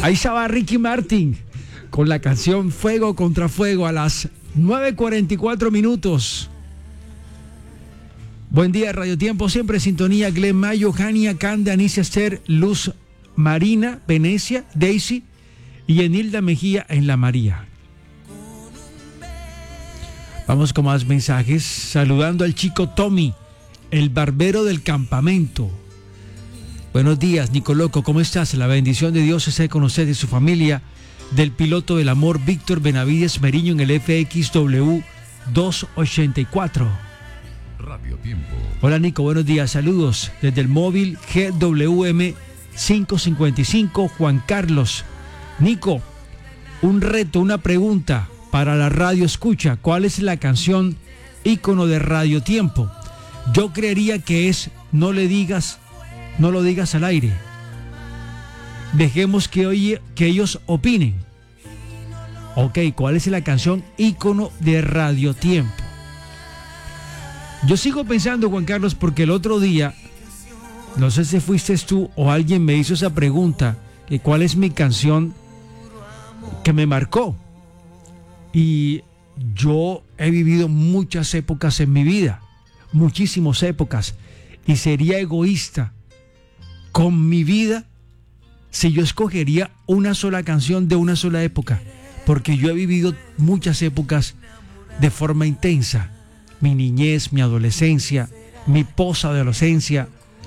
Ahí estaba Ricky Martin con la canción Fuego contra Fuego a las 9:44 minutos. Buen día, Radio Tiempo, siempre en sintonía. Glenn Mayo, Jania, Canda, Anicia Esther, Luz Marina, Venecia, Daisy y Enilda Mejía en La María. Vamos con más mensajes. Saludando al chico Tommy, el barbero del campamento. Buenos días, Nicoloco, ¿cómo estás? La bendición de Dios esté con usted y su familia. Del piloto del amor, Víctor Benavides Meriño, en el FXW 284. Radio Tiempo. Hola, Nico, buenos días. Saludos desde el móvil GWM 555, Juan Carlos. Nico, un reto, una pregunta para la radio escucha. ¿Cuál es la canción ícono de Radio Tiempo? Yo creería que es No lo digas al aire. Dejemos que ellos opinen. Ok, ¿cuál es la canción ícono de Radio Tiempo? Yo sigo pensando, Juan Carlos, porque el otro día, no sé si fuiste tú o alguien me hizo esa pregunta, que cuál es mi canción que me marcó. Y yo he vivido muchas épocas en mi vida, muchísimas épocas, y sería egoísta con mi vida si yo escogería una sola canción de una sola época, porque yo he vivido muchas épocas de forma intensa. Mi niñez, mi adolescencia, mi posadolescencia,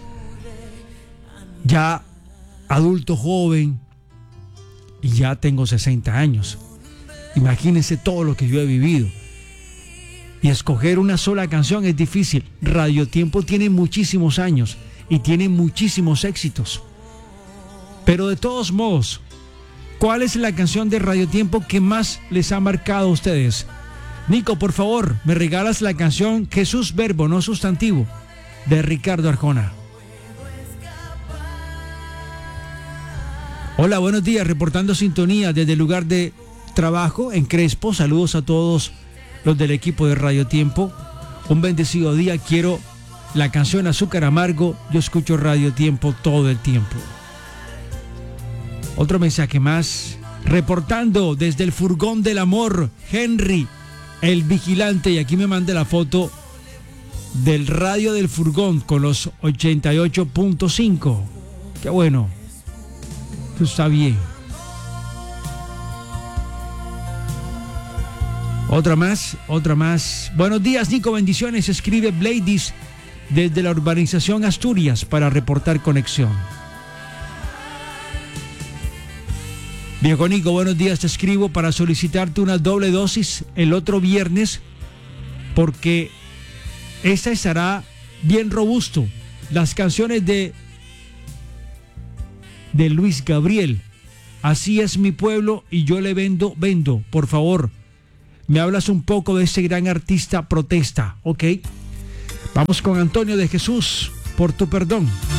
ya adulto joven, y ya tengo 60 años. Imagínense todo lo que yo he vivido. Y escoger una sola canción es difícil. Radio Tiempo tiene muchísimos años y tiene muchísimos éxitos. Pero de todos modos, ¿cuál es la canción de Radio Tiempo que más les ha marcado a ustedes? Nico, por favor, me regalas la canción Jesús Verbo, no sustantivo, de Ricardo Arjona. Hola, buenos días, reportando sintonía desde el lugar de trabajo en Crespo. Saludos a todos los del equipo de Radio Tiempo. Un bendecido día. Quiero la canción Azúcar Amargo. Yo escucho Radio Tiempo todo el tiempo. Otro mensaje más. Reportando desde el furgón del amor, Henry, el vigilante. Y aquí me manda la foto del radio del furgón con los 88.5. Qué bueno. Eso está bien. Otra más. Buenos días, Nico, bendiciones. Escribe Bladys desde la urbanización Asturias para reportar conexión. Viejo Nico, buenos días. Te escribo para solicitarte una doble dosis el otro viernes, porque esta estará bien robusto. Las canciones de Luis Gabriel. Así es mi pueblo y yo le vendo. Por favor, me hablas un poco de ese gran artista Protesta, ¿ok? Vamos con Antonio de Jesús, por tu perdón.